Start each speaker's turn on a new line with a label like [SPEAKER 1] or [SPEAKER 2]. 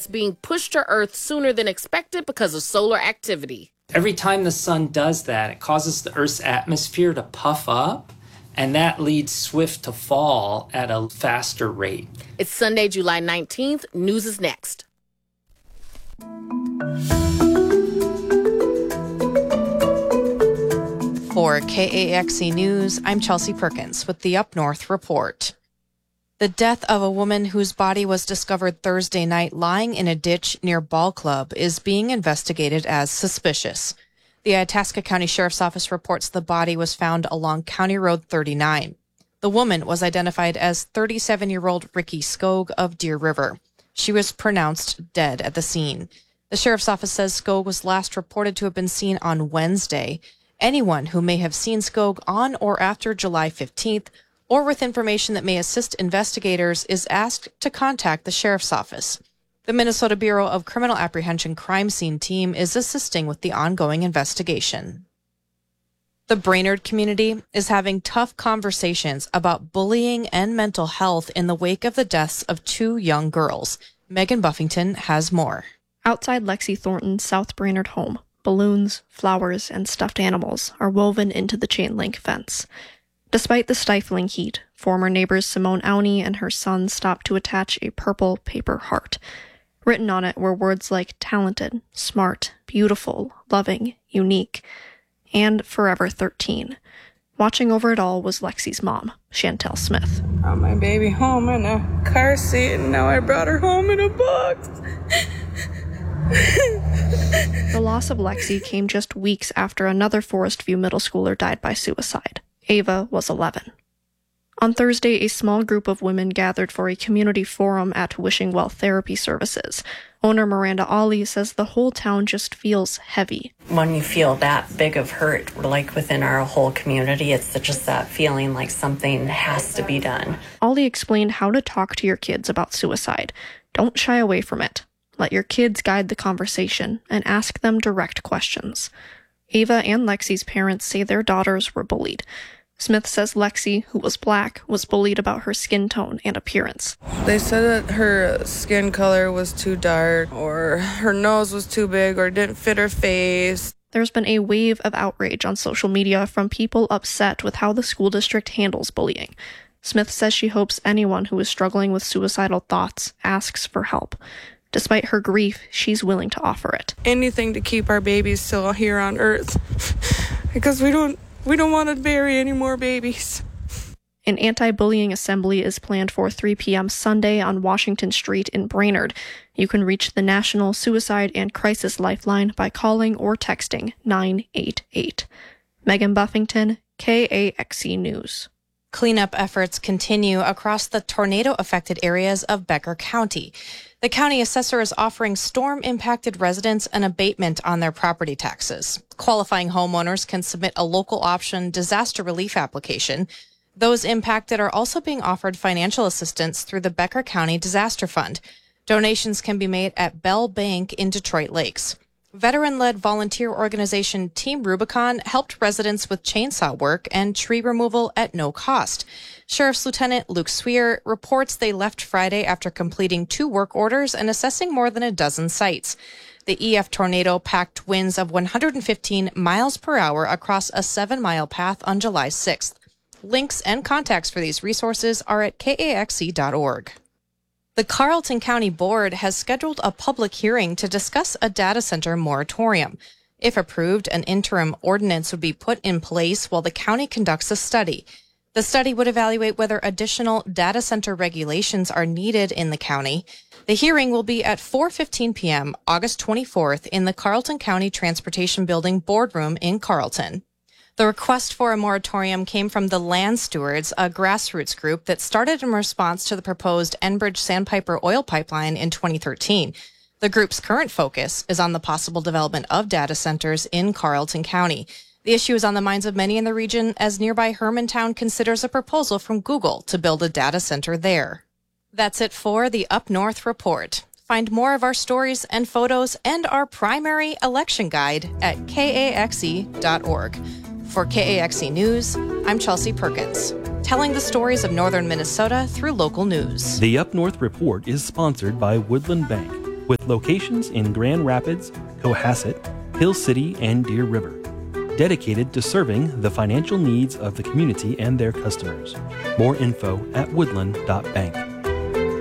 [SPEAKER 1] that's being pushed to Earth sooner than expected because of solar activity.
[SPEAKER 2] Every time the sun does that, it causes the Earth's atmosphere to puff up, and that leads Swift to fall at a faster rate.
[SPEAKER 1] It's Sunday, July 19th. News is next.
[SPEAKER 3] For KAXE News, I'm Chelsea Perkins with the Up North Report. The death of a woman whose body was discovered Thursday night lying in a ditch near Ball Club is being investigated as suspicious. The Itasca County Sheriff's Office reports the body was found along County Road 39. The woman was identified as 37-year-old Ricky Skog of Deer River. She was pronounced dead at the scene. The Sheriff's Office says Skog was last reported to have been seen on Wednesday. Anyone who may have seen Skog on or after July 15th or with information that may assist investigators is asked to contact the Sheriff's Office. The Minnesota Bureau of Criminal Apprehension crime scene team is assisting with the ongoing investigation. The Brainerd community is having tough conversations about bullying and mental health in the wake of the deaths of 2 young girls. Megan Buffington has more.
[SPEAKER 4] Outside Lexi Thornton's South Brainerd home, balloons, flowers, and stuffed animals are woven into the chain link fence. Despite the stifling heat, former neighbors Simone Auney and her son stopped to attach a purple paper heart. Written on it were words like talented, smart, beautiful, loving, unique, and forever 13. Watching over it all was Lexi's mom, Chantel Smith.
[SPEAKER 5] Brought my baby home in a car seat, and now I brought her home in a box.
[SPEAKER 4] The loss of Lexi came just weeks after another Forest View middle schooler died by suicide. Ava was 11. On Thursday, a small group of women gathered for a community forum at Wishing Well Therapy Services. Owner Miranda Ollie says the whole town just feels heavy.
[SPEAKER 6] When you feel that big of hurt, like within our whole community, it's just that feeling like something has to be done.
[SPEAKER 4] Ollie explained how to talk to your kids about suicide. Don't shy away from it. Let your kids guide the conversation and ask them direct questions. Ava and Lexi's parents say their daughters were bullied. Smith says Lexi, who was black, was bullied about her skin tone and appearance.
[SPEAKER 5] They said that her skin color was too dark, or her nose was too big, or didn't fit her face.
[SPEAKER 4] There's been a wave of outrage on social media from people upset with how the school district handles bullying. Smith says she hopes anyone who is struggling with suicidal thoughts asks for help. Despite her grief, she's willing to offer it.
[SPEAKER 5] Anything to keep our babies still here on Earth, because we don't want to bury any more babies.
[SPEAKER 4] An anti-bullying assembly is planned for 3 p.m. Sunday on Washington Street in Brainerd. You can reach the National Suicide and Crisis Lifeline by calling or texting 988. Megan Buffington, KAXE News.
[SPEAKER 3] Cleanup efforts continue across the tornado-affected areas of Becker County. The county assessor is offering storm-impacted residents an abatement on their property taxes. Qualifying homeowners can submit a local option disaster relief application. Those impacted are also being offered financial assistance through the Becker County Disaster Fund. Donations can be made at Bell Bank in Detroit Lakes. Veteran-led volunteer organization Team Rubicon helped residents with chainsaw work and tree removal at no cost. Sheriff's Lieutenant Luke Sweer reports they left Friday after completing 2 work orders and assessing more than a dozen sites. The EF tornado packed winds of 115 miles per hour across a 7-mile path on July 6th. Links and contacts for these resources are at kaxe.org. The Carleton County Board has scheduled a public hearing to discuss a data center moratorium. If approved, an interim ordinance would be put in place while the county conducts a study. The study would evaluate whether additional data center regulations are needed in the county. The hearing will be at 4:15 p.m. August 24th in the Carleton County Transportation Building boardroom in Carleton. The request for a moratorium came from the Land Stewards, a grassroots group that started in response to the proposed Enbridge Sandpiper oil pipeline in 2013. The group's current focus is on the possible development of data centers in Carleton County. The issue is on the minds of many in the region as nearby Hermantown considers a proposal from Google to build a data center there. That's it for the Up North Report. Find more of our stories and photos and our primary election guide at kaxe.org. For KAXE News, I'm Chelsea Perkins, telling the stories of northern Minnesota through local news.
[SPEAKER 7] The Up North Report is sponsored by Woodland Bank. with locations in Grand Rapids, Cohasset, Hill City, and Deer River, dedicated to serving the financial needs of the community and their customers. More info at woodland.bank.